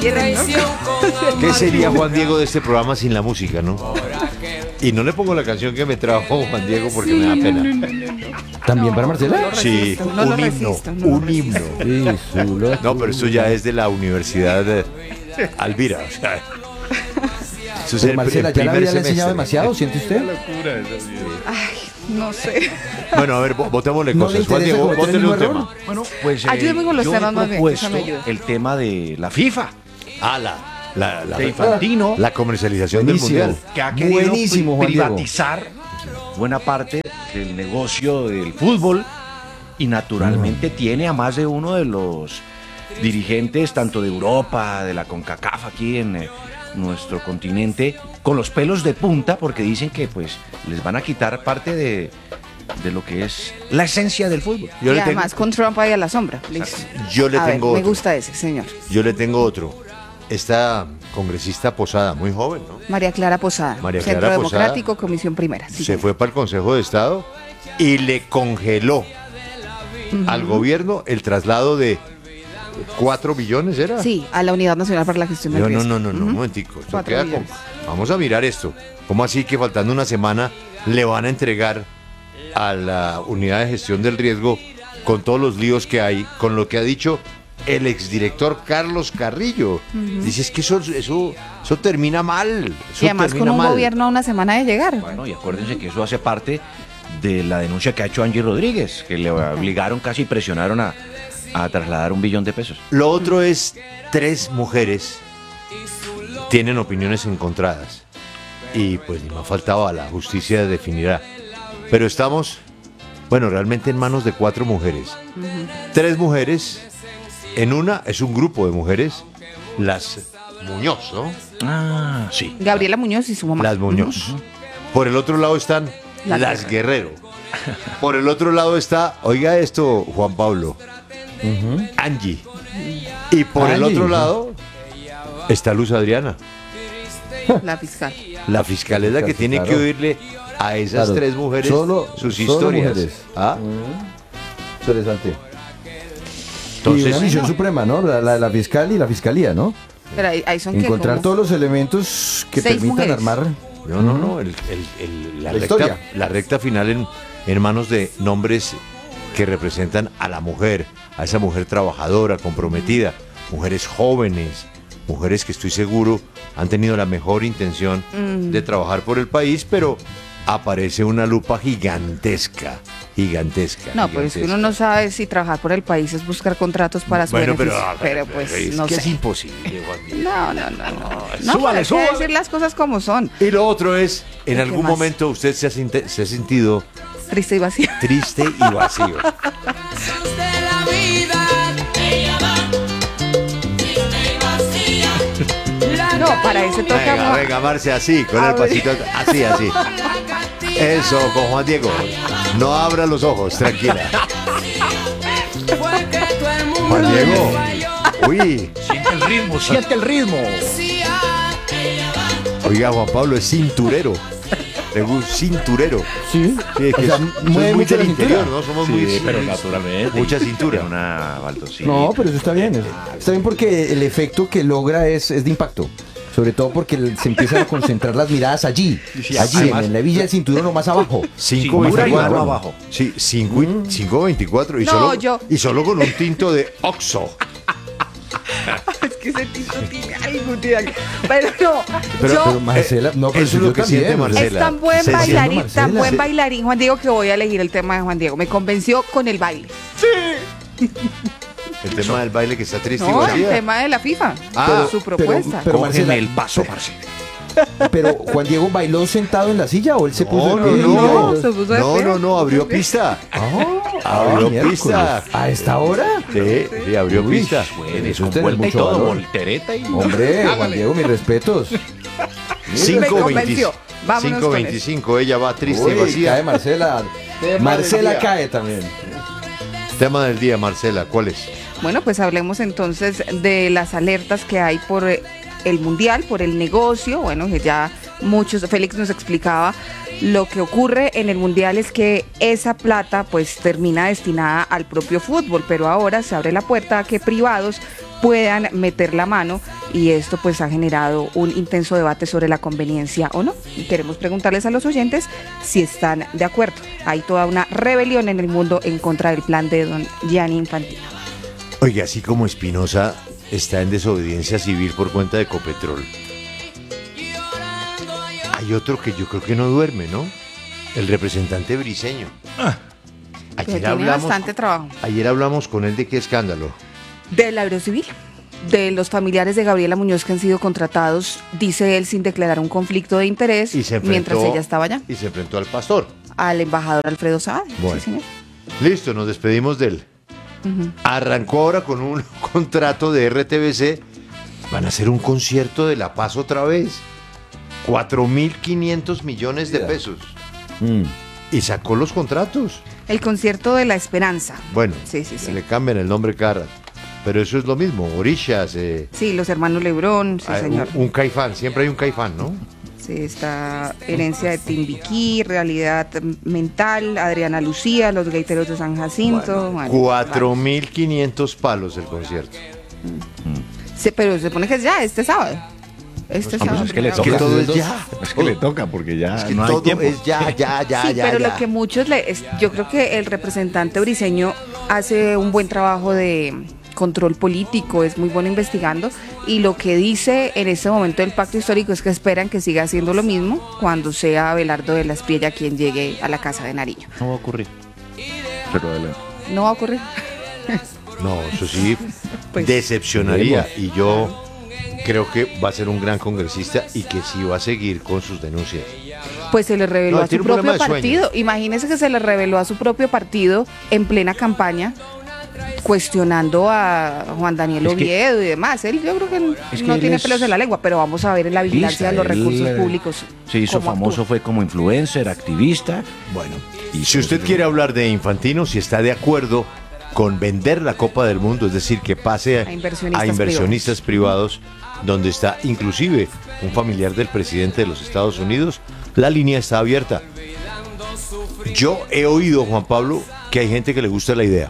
quieren, ¿no? ¿Qué sería Juan Diego de este programa sin la música, no? Y no le pongo la canción que me trajo Juan Diego porque me da pena. ¿También para Marcela? Sí, un himno, un himno. No, pero eso ya es de la Universidad de Alvira. O sea, eso es Pero Marcela, ¿ya la vida le ha enseñado semestre. demasiado, siente usted? Ay, no sé. Bueno, a ver, votémosle ¿No le cosas. Juan interesa Diego, cometer el bótele un mismo tema. error? Bueno, pues Ayúdeme con los yo temas he más bien, propuesto eso me ayuda. el tema de la FIFA, Ah, de Infantino, la comercialización Buenísimo. del mundial. que ha querido Buenísimo, Juan Diego. privatizar buena parte del negocio del fútbol y naturalmente tiene a más de uno de los dirigentes tanto de Europa, de la CONCACAF aquí en nuestro continente, con los pelos de punta porque dicen que pues les van a quitar parte de lo que es la esencia del fútbol. Yo Y le además tengo, con Trump ahí a la sombra. Listo. yo le A ver, tengo me otro. gusta ese, señor. Yo le tengo otro. Esta congresista Posada, muy joven, ¿no? María Clara Posada. María Centro Clara Democrático, Comisión Primera. Sí, Se señor. fue para el Consejo de Estado y le congeló al gobierno el traslado de 4 billones, ¿era? Sí, a la Unidad Nacional para la Gestión del No, Riesgo. un Ujú. momentico. Esto 4 queda billones. Vamos a mirar esto. ¿Cómo así que faltando una semana le van a entregar a la Unidad de Gestión del Riesgo con todos los líos que hay, con lo que ha dicho el exdirector Carlos Carrillo? Dice, es que eso termina mal. Eso Y además con termina un mal. gobierno a una semana de llegar. Bueno, y acuérdense que eso hace parte de la denuncia que ha hecho Angie Rodríguez, que le obligaron, casi presionaron a trasladar 1 billón de pesos. Lo otro es 3 mujeres tienen opiniones encontradas. Y pues ni más faltaba, la justicia definirá. Pero estamos, bueno, realmente en manos de 4 mujeres. 3 mujeres, en una es un grupo de mujeres, las Muñoz, ¿no? Ah, sí. Gabriela Muñoz y su mamá. Las Muñoz. Por el otro lado están las Guerrero. Por el otro lado está, oiga esto, Juan Pablo, Angie. Y por el Angie, otro ¿no? lado está Luz Adriana. La fiscal. La fiscal es la que tiene Claro. que oírle a esas Claro. 3 mujeres Solo sus historias. mujeres. ¿Ah? Interesante. Entonces, y una misión suprema, ¿no? La fiscal y la fiscalía, ¿no? Pero ahí son que Encontrar como todos los elementos que 6 permitan mujeres. armar. no, la historia. recta final en manos de nombres que representan a la mujer, a esa mujer trabajadora, comprometida, mujeres jóvenes, mujeres que estoy seguro han tenido la mejor intención de trabajar por el país, pero aparece una lupa gigantesca. No, pues que uno no sabe si trabajar por el país es buscar contratos para su Bueno, beneficio. Pero pues es no que sé. es imposible, Juan Diego. No, súbale, hay que súbale. decir las cosas como son. Y lo otro es, en ¿Qué algún más? momento usted se ha sentido Triste y vacío. triste y vacío. de la vida. Ella va, triste y vacía. No, para ese toca. Venga, Marce, así, con A el ver. pasito, así. Eso, con Juan Diego. No abra los ojos, tranquila. Fue que todo el mundo Juan Diego. falló. Uy, Siente el ritmo, siente el ritmo. oiga, Juan Pablo es cinturero. Cinturero. Sí. Sí, es que O sea, somos mueve muy mucho del la interior, cintura. ¿no? Somos muy... naturalmente. Mucha cintura. Tiene una baldosita. No, pero eso está bien. Está bien porque el efecto que logra es de impacto. Sobre todo porque se empiezan a concentrar las miradas allí. Sí, allí, además- en la hebilla del cinturón o más abajo. Cintura y mano abajo. Sí, 5.24 y, No, yo- y solo con un tinto de Oxo. Es que ese tipo tiene algo, tiene algo. Pero no, Pero Marcela, no, pero eso es yo lo que también. siente Marcela. es tan buen Se bailarín, siente tan buen Marcela. bailarín, Juan Diego, que voy a elegir el tema de Juan Diego. Me convenció con el baile. El tema del baile que está triste y No, el vacía. tema de la FIFA. Ah, su propuesta. pero Cógeme Marcela, el paso, Marcela. Pero Juan Diego bailó sentado en la silla o él se puso No, de pie? no, No, se puso de pie. no, abrió pista. Abrió miércoles. pista. ¿A esta hora? Sí, abrió Uy, pista. Puedes Eso con tiene vuelta y mucho todo, valor. voltereta y... Hombre, Juan Diego, mis respetos. Me convenció. Vámonos con 5.25, ella va triste y Uy, vacía. cae Marcela. Marcela día. cae también. Tema del día, Marcela, ¿cuál es? Bueno, pues hablemos entonces de las alertas que hay por el Mundial, por el negocio. Bueno, que ya Félix nos explicaba, lo que ocurre en el Mundial es que esa plata pues termina destinada al propio fútbol, pero ahora se abre la puerta a que privados puedan meter la mano, y esto pues ha generado un intenso debate sobre la conveniencia o no. Y queremos preguntarles a los oyentes si están de acuerdo. Hay toda una rebelión en el mundo en contra del plan de don Gianni Infantino. Oiga, así como Espinosa está en desobediencia civil por cuenta de Ecopetrol, hay otro que yo creo que no duerme, ¿no? El representante Briceño. Pero tiene bastante trabajo. Ayer hablamos con él de qué escándalo. Del agrocivil, de los familiares de Gabriela Muñoz que han sido contratados, dice él, sin declarar un conflicto de interés, Y se enfrentó, mientras ella estaba allá, Y se enfrentó al pastor. al embajador Alfredo Saad. Bueno. Sí, señor. Listo, nos despedimos de él. Arrancó ahora con un contrato de RTBC. Van a hacer un concierto de La Paz otra vez. 4.500 millones de pesos. Y sacó los contratos. El concierto de la esperanza. Bueno, Sí, sí, sí. le cambian el nombre cada rato. Pero eso es lo mismo, Orishas, Sí, los hermanos Lebrón, sí, señor. un Caifán, siempre hay un Caifán, ¿no? Sí, está Herencia de Timbiquí, Realidad Mental, Adriana Lucía, Los Gaiteros de San Jacinto. Bueno, 4.500 palos el concierto. sí, pero se supone que es ya, este sábado. Este Pues sábado. es que le Es que toca. todo es ya. Es que le toca porque ya Es que no hay todo tiempo. es ya, Sí, pero lo que muchos yo creo que el representante Briceño hace un buen trabajo de control político, es muy bueno investigando, y lo que dice en este momento del pacto histórico es que esperan que siga haciendo lo mismo cuando sea Abelardo de la Espriella quien llegue a la Casa de Nariño. No va a ocurrir. Pero adelante. No va a ocurrir. No, eso sí, Pues, decepcionaría. Y yo creo que va a ser un gran congresista y que sí va a seguir con sus denuncias. Pues se le reveló No, a su tiene un problema propio de sueño. partido. Imagínese que se le reveló a su propio partido en plena campaña, cuestionando a Juan Daniel Es que- Oviedo y demás. Él, yo creo que Es que no él tiene es pelos en la lengua, pero vamos a ver en la vigilancia de los Él, recursos públicos. Se hizo cómo famoso, actúa. fue como influencer, activista. Bueno, Y si usted quiere hablar de Infantino, si está de acuerdo con vender la Copa del Mundo, es decir, que pase A inversionistas a inversionistas privados, donde está inclusive un familiar del presidente de los Estados Unidos, la línea está abierta. Yo he oído, Juan Pablo, que hay gente que le gusta la idea.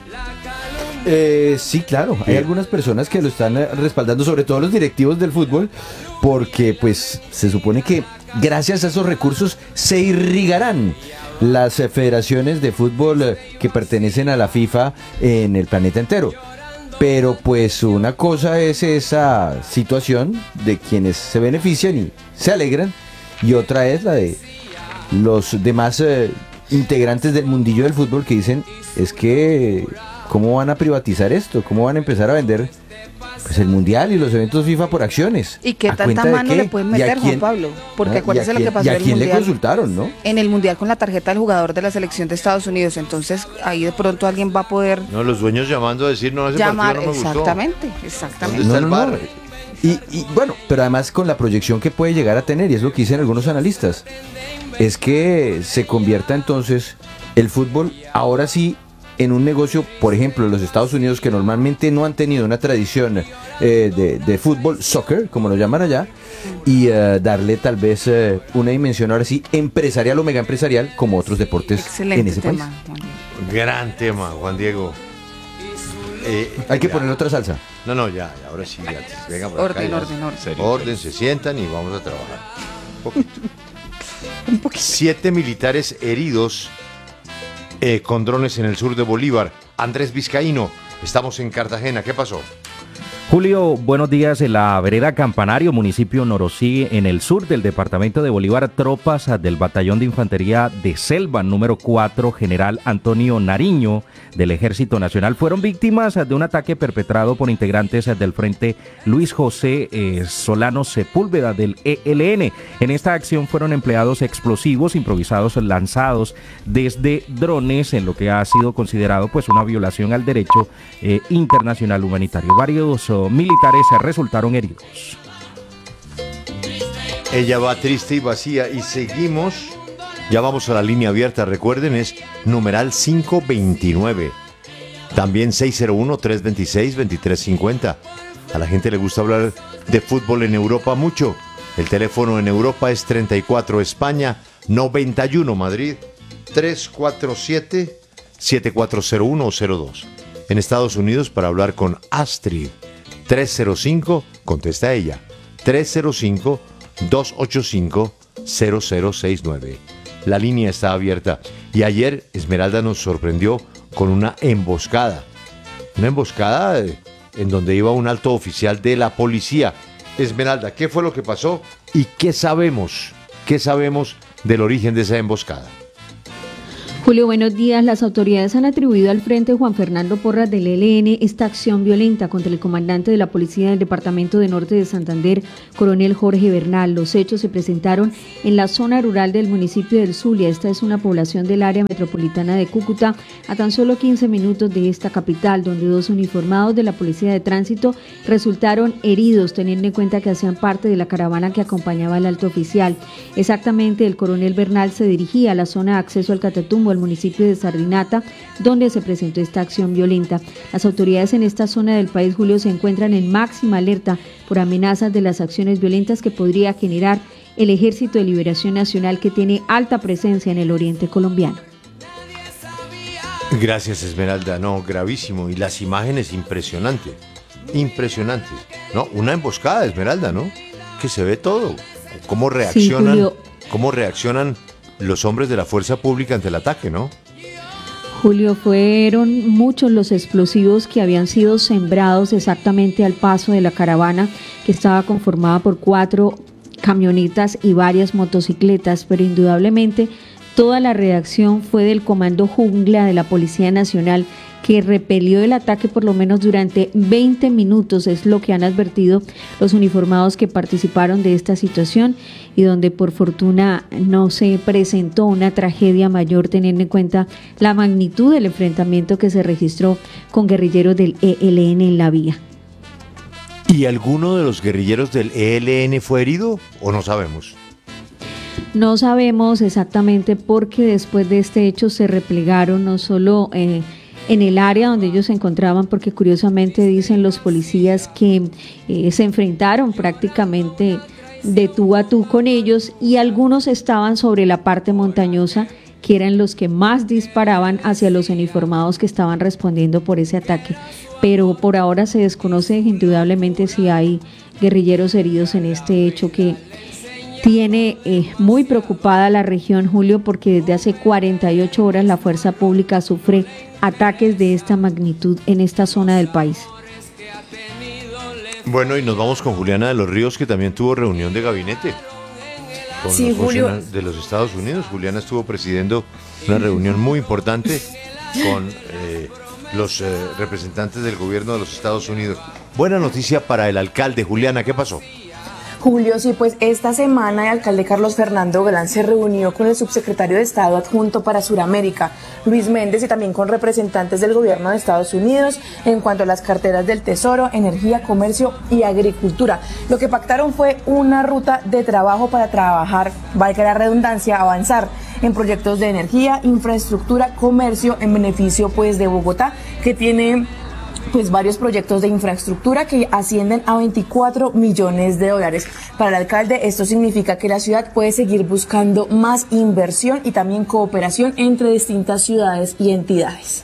Sí, claro. Hay Bien. algunas personas que lo están respaldando, sobre todo los directivos del fútbol, porque pues se supone que gracias a esos recursos se irrigarán las federaciones de fútbol que pertenecen a la FIFA en el planeta entero. Pero pues una cosa es esa situación de quienes se benefician y se alegran, y otra es la de los demás integrantes del mundillo del fútbol que dicen, es que ¿cómo van a privatizar esto? ¿Cómo van a empezar a vender pues el mundial y los eventos FIFA por acciones? ¿Y qué ¿A tanta cuenta de mano qué? le pueden ¿Y a meter, Juan quién? Pablo? Porque ¿Y a acuérdese lo quién- que pasó ¿Y a en el quién le Mundial. consultaron, no? En el Mundial con la tarjeta del jugador de la selección de Estados Unidos. Entonces ahí de pronto alguien va a poder No, los dueños llamando a decir, no, ese llamar. partido no me gustó. Exactamente, exactamente. ¿Dónde está el VAR? Y bueno, pero además con la proyección que puede llegar a tener, y es lo que dicen algunos analistas, es que se convierta entonces el fútbol ahora sí en un negocio, por ejemplo, en los Estados Unidos, que normalmente no han tenido una tradición de fútbol, soccer, como lo llaman allá, y darle tal vez una dimensión ahora sí empresarial o mega empresarial como otros deportes en Excelente ese tema, país. Juan Diego. Gran tema, Juan Diego. Hay que Ya. ponerle otra salsa. No, no, ya, ahora sí, ya. Venga por acá, Orden, ya. orden, orden. Orden, se sientan y vamos a trabajar. Un poquito. 7 militares heridos con drones en el sur de Bolívar. Andrés Vizcaíno, estamos en Cartagena. ¿Qué pasó? Julio, buenos días. En la vereda Campanario, municipio Norosí, en el sur del departamento de Bolívar, tropas del batallón de infantería de Selva número 4, general Antonio Nariño, del Ejército Nacional, fueron víctimas de un ataque perpetrado por integrantes del Frente Luis José Solano Sepúlveda del ELN. En esta acción fueron empleados explosivos improvisados lanzados desde drones, en lo que ha sido considerado pues una violación al derecho internacional humanitario. Varios militares resultaron heridos. Ella va triste y vacía y seguimos. Ya vamos a la línea abierta, recuerden, es numeral 529. También 601-326-2350. A la gente le gusta hablar de fútbol en Europa mucho. El teléfono en Europa es 34 España, 91 Madrid, 347-740102. En Estados Unidos para hablar con Astrid 305, contesta ella, 305-285-0069. La línea está abierta. Y ayer Esmeralda nos sorprendió con una emboscada. Una emboscada en donde iba un alto oficial de la policía. Esmeralda, ¿qué fue lo que pasó? ¿Y qué sabemos? ¿Qué sabemos del origen de esa emboscada? Julio, buenos días. Las autoridades han atribuido al Frente Juan Fernando Porras del ELN esta acción violenta contra el comandante de la Policía del Departamento de Norte de Santander, coronel Jorge Bernal. Los hechos se presentaron en la zona rural del municipio del Zulia. Esta es una población del área metropolitana de Cúcuta, a tan solo 15 minutos de esta capital, donde 2 uniformados de la Policía de Tránsito resultaron heridos, teniendo en cuenta que hacían parte de la caravana que acompañaba al alto oficial. Exactamente, el coronel Bernal se dirigía a la zona de acceso al Catatumbo, al municipio de Sardinata, donde se presentó esta acción violenta. Las autoridades en esta zona del país, Julio, se encuentran en máxima alerta por amenazas de las acciones violentas que podría generar el Ejército de Liberación Nacional, que tiene alta presencia en el oriente colombiano. Gracias, Esmeralda. No, gravísimo. Y las imágenes impresionantes. Impresionantes. No, una emboscada, Esmeralda, ¿no? Que se ve todo. ¿Cómo reaccionan? Sí, Julio. ¿Cómo reaccionan los hombres de la fuerza pública ante el ataque, no? Julio, fueron muchos los explosivos que habían sido sembrados exactamente al paso de la caravana, que estaba conformada por 4 camionetas y varias motocicletas, pero indudablemente toda la reacción fue del Comando Jungla de la Policía Nacional, que repelió el ataque por lo menos durante 20 minutos, es lo que han advertido los uniformados que participaron de esta situación, y donde por fortuna no se presentó una tragedia mayor, teniendo en cuenta la magnitud del enfrentamiento que se registró con guerrilleros del ELN en la vía. ¿Y alguno de los guerrilleros del ELN fue herido o no sabemos? No sabemos exactamente, porque después de este hecho se replegaron no solo en el área donde ellos se encontraban, porque curiosamente dicen los policías que se enfrentaron prácticamente de tú a tú con ellos, y algunos estaban sobre la parte montañosa, que eran los que más disparaban hacia los uniformados que estaban respondiendo por ese ataque. Pero por ahora se desconoce indudablemente si hay guerrilleros heridos en este hecho que tiene muy preocupada la región, Julio, porque desde hace 48 horas la fuerza pública sufre ataques de esta magnitud en esta zona del país. Bueno, y nos vamos con Juliana de los Ríos, que también tuvo reunión de gabinete con Sí, los Julio. funcionarios de los Estados Unidos. Juliana estuvo presidiendo una reunión muy importante con los representantes del gobierno de los Estados Unidos. Buena noticia para el alcalde. Juliana, ¿qué pasó? Julio, sí, pues esta semana el alcalde Carlos Fernando Galán se reunió con el subsecretario de Estado adjunto para Suramérica, Luis Méndez, y también con representantes del gobierno de Estados Unidos en cuanto a las carteras del Tesoro, Energía, Comercio y Agricultura. Lo que pactaron fue una ruta de trabajo para trabajar, valga la redundancia, avanzar en proyectos de energía, infraestructura, comercio, en beneficio pues de Bogotá, que tiene pues varios proyectos de infraestructura que ascienden a 24 millones de dólares. Para el alcalde esto significa que la ciudad puede seguir buscando más inversión y también cooperación entre distintas ciudades y entidades.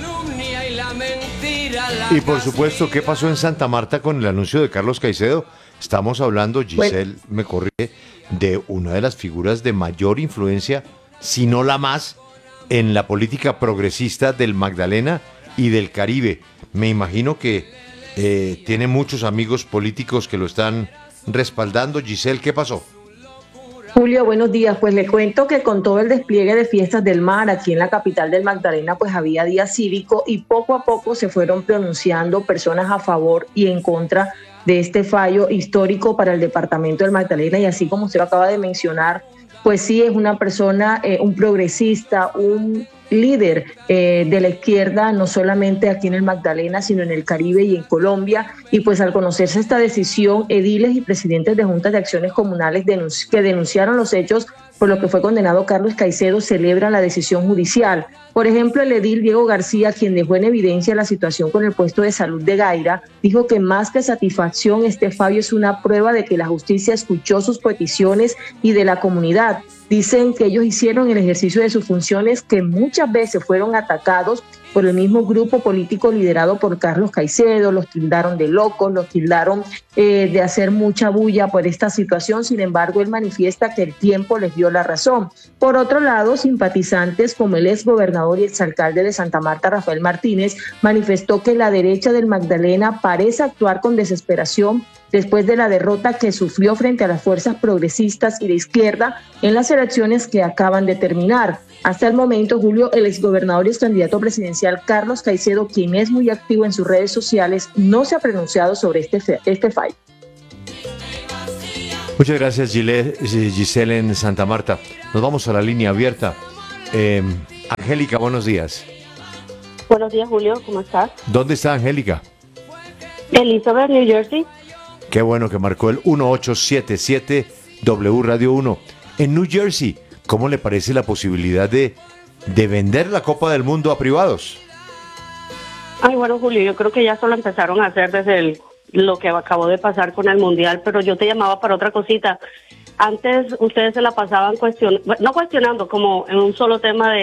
Y por supuesto, ¿qué pasó en Santa Marta con el anuncio de Carlos Caicedo? Estamos hablando, Giselle me corrige, de una de las figuras de mayor influencia, si no la más, en la política progresista del Magdalena y del Caribe. Me imagino que tiene muchos amigos políticos que lo están respaldando. Giselle, ¿qué pasó? Julio, buenos días. Pues le cuento que con todo el despliegue de fiestas del mar aquí en la capital del Magdalena, pues había día cívico, y poco a poco se fueron pronunciando personas a favor y en contra de este fallo histórico para el departamento del Magdalena. Y así como usted lo acaba de mencionar, pues sí es una persona, un progresista, un líder de la izquierda, no solamente aquí en el Magdalena, sino en el Caribe y en Colombia. Y pues al conocerse esta decisión, ediles y presidentes de juntas de acciones comunales que denunciaron los hechos por lo que fue condenado Carlos Caicedo celebran la decisión judicial. Por ejemplo, el edil Diego García, quien dejó en evidencia la situación con el puesto de salud de Gaira, dijo que más que satisfacción, este fallo es una prueba de que la justicia escuchó sus peticiones y de la comunidad. Dicen que ellos hicieron el ejercicio de sus funciones, que muchas veces fueron atacados por el mismo grupo político liderado por Carlos Caicedo. Los tildaron de locos, los tildaron de hacer mucha bulla por esta situación. Sin embargo, él manifiesta que el tiempo les dio la razón. Por otro lado, simpatizantes como el exgobernador y exalcalde de Santa Marta, Rafael Martínez, manifestó que la derecha del Magdalena parece actuar con desesperación después de la derrota que sufrió frente a las fuerzas progresistas y de izquierda en las elecciones que acaban de terminar. Hasta el momento, Julio, el exgobernador y excandidato presidencial Carlos Caicedo, quien es muy activo en sus redes sociales, no se ha pronunciado sobre este fallo. Muchas gracias, Giselle en Santa Marta. Nos vamos a la línea abierta. Angélica, buenos días. Buenos días, Julio, ¿cómo estás? ¿Dónde está Angélica? Elizabeth, New Jersey. Qué bueno que marcó el 1877 W Radio 1. En New Jersey, ¿cómo le parece la posibilidad de vender la Copa del Mundo a privados? Ay, bueno, Julio, yo creo que ya solo empezaron a hacer desde lo que acabó de pasar con el Mundial, pero yo te llamaba para otra cosita. Antes ustedes se la pasaban no cuestionando, como en un solo tema de